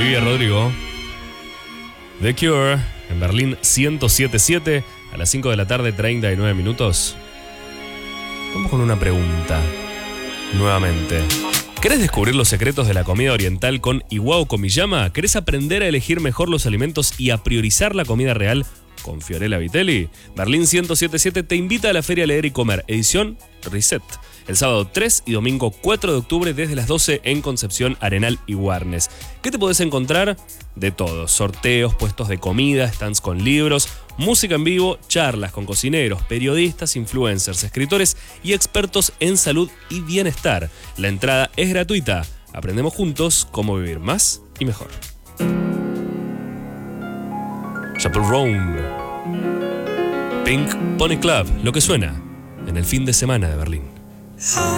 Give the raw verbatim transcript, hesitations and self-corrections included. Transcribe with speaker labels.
Speaker 1: Olivia Rodrigo. The Cure en Berlín ciento siete punto siete a las cinco de la tarde, treinta y nueve minutos. Vamos con una pregunta. Nuevamente. ¿Querés descubrir los secretos de la comida oriental con Iwao Komiyama? ¿Querés aprender a elegir mejor los alimentos y a priorizar la comida real con Fiorella Vitelli? Berlín ciento siete punto siete te invita a la Feria Leer y Comer, edición Reset. El sábado tres y domingo cuatro de octubre desde las doce en Concepción, Arenal y Warnes. ¿Qué te podés encontrar? De todo. Sorteos, puestos de comida, stands con libros, música en vivo, charlas con cocineros, periodistas, influencers, escritores y expertos en salud y bienestar. La entrada es gratuita. Aprendemos juntos cómo vivir más y mejor. Chaperone. Pink Pony Club, lo que suena en el fin de semana de Berlín.